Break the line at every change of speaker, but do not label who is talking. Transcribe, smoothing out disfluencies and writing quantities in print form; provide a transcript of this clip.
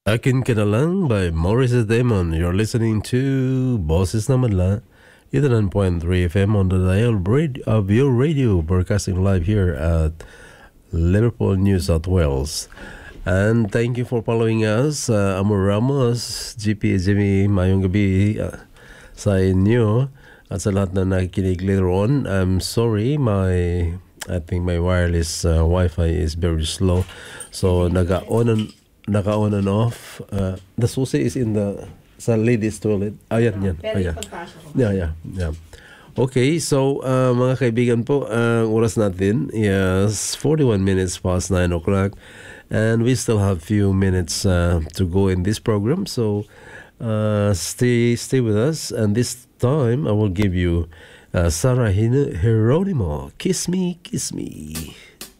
Akin Ka Na Lang by Morris Damon. You're listening to Boses Na Madla, 89.3 FM on the dial of your radio, broadcasting live here at Liverpool, New South Wales. And thank you for following us. Amor Ramos, GP Jimmy, mayong gabi sa inyo at sa lahat na nakikinig later on. I'm sorry, I think my wireless Wi-Fi is very slow. So naka-on and off. The susi is in the sa ladies toilet. Ayan, yan. Ayan. Yeah. Okay, so mga kaibigan po, ang oras natin is 41 minutes past 9 o'clock. And we still have few minutes to go in this program. So stay with us. And this time I will give you Sarah Geronimo, Kiss Me, Kiss Me.